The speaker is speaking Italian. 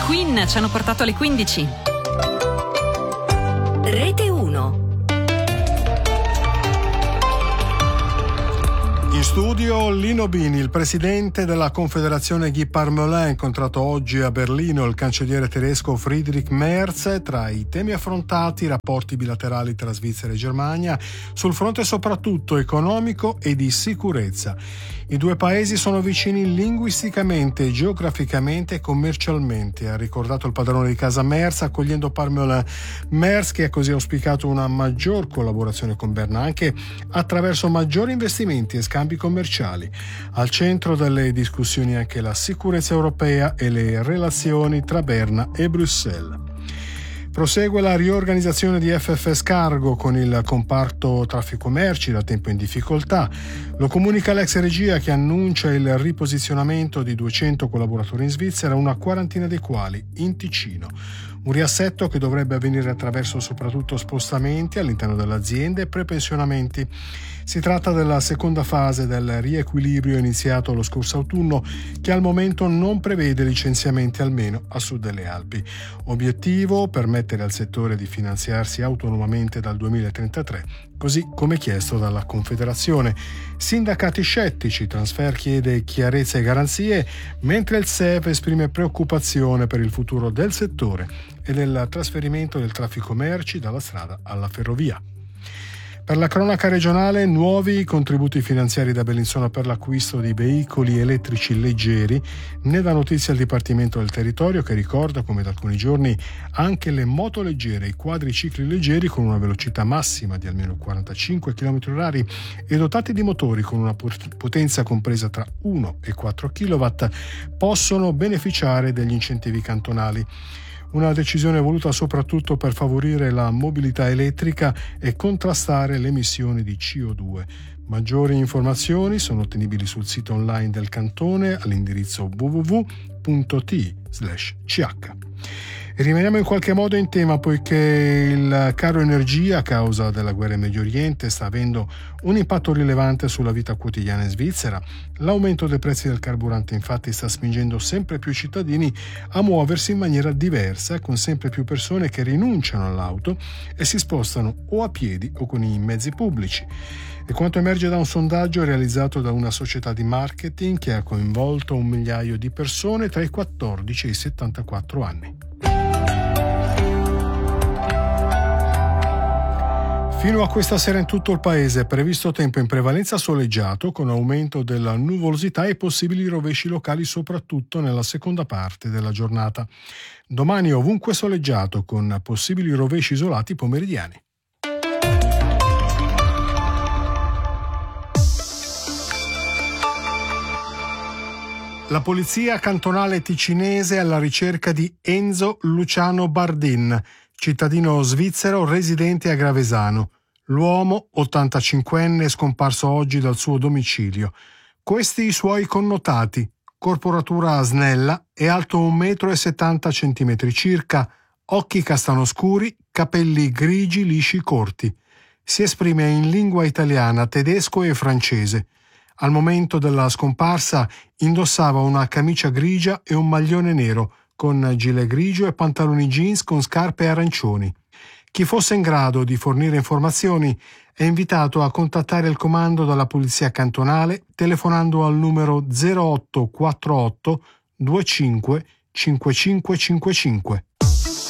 Queen ci hanno portato alle 15. Rete 1. In studio Lino Bini, il presidente della Confederazione Guy Parmelin, ha incontrato oggi a Berlino il cancelliere tedesco Friedrich Merz. Tra i temi affrontati, i rapporti bilaterali tra Svizzera e Germania, sul fronte soprattutto economico e di sicurezza. I due paesi sono vicini linguisticamente, geograficamente e commercialmente, ha ricordato il padrone di casa Merz, accogliendo Parmelin. Merz, che ha così auspicato una maggior collaborazione con Berna, anche attraverso maggiori investimenti e scambi commerciali. Al centro delle discussioni anche la sicurezza europea e le relazioni tra Berna e Bruxelles. Prosegue la riorganizzazione di FFS Cargo con il comparto traffico merci da tempo in difficoltà. Lo comunica l'ex regia, che annuncia il riposizionamento di 200 collaboratori in Svizzera, una quarantina dei quali in Ticino. Un riassetto che dovrebbe avvenire attraverso soprattutto spostamenti all'interno dell'azienda e prepensionamenti. Si tratta della seconda fase del riequilibrio iniziato lo scorso autunno, che al momento non prevede licenziamenti, almeno a sud delle Alpi. Obiettivo: permettere al settore di finanziarsi autonomamente dal 2033, così come chiesto dalla Confederazione. Sindacati scettici, Transfer chiede chiarezza e garanzie, mentre il SEV esprime preoccupazione per il futuro del settore e del trasferimento del traffico merci dalla strada alla ferrovia. Per la cronaca regionale, nuovi contributi finanziari da Bellinzona per l'acquisto di veicoli elettrici leggeri. Ne dà notizia il Dipartimento del Territorio, che ricorda come da alcuni giorni anche le moto leggere e i quadricicli leggeri con una velocità massima di almeno 45 km/h e dotati di motori con una potenza compresa tra 1 e 4 kW possono beneficiare degli incentivi cantonali. Una decisione voluta soprattutto per favorire la mobilità elettrica e contrastare le emissioni di CO2. Maggiori informazioni sono ottenibili sul sito online del cantone all'indirizzo www.ti/ch. E rimaniamo in qualche modo in tema, poiché il caro energia a causa della guerra in Medio Oriente sta avendo un impatto rilevante sulla vita quotidiana in Svizzera. L'aumento dei prezzi del carburante infatti sta spingendo sempre più cittadini a muoversi in maniera diversa, con sempre più persone che rinunciano all'auto e si spostano o a piedi o con i mezzi pubblici. E quanto emerge da un sondaggio realizzato da una società di marketing che ha coinvolto 1 migliaio di persone tra i 14 e i 74 anni. Fino a questa sera in tutto il paese è previsto tempo in prevalenza soleggiato, con aumento della nuvolosità e possibili rovesci locali soprattutto nella seconda parte della giornata. Domani ovunque soleggiato, con possibili rovesci isolati pomeridiani. La polizia cantonale ticinese è alla ricerca di Enzo Luciano Bardin, cittadino svizzero residente a Gravesano. L'uomo, 85enne, è scomparso oggi dal suo domicilio. Questi i suoi connotati: corporatura snella e alto 1,70 m circa, occhi castano scuri, capelli grigi lisci corti. Si esprime in lingua italiana, tedesco e francese. Al momento della scomparsa indossava una camicia grigia e un maglione nero, con gilet grigio e pantaloni jeans con scarpe arancioni. Chi fosse in grado di fornire informazioni è invitato a contattare il comando della polizia cantonale telefonando al numero 0848 25 5555.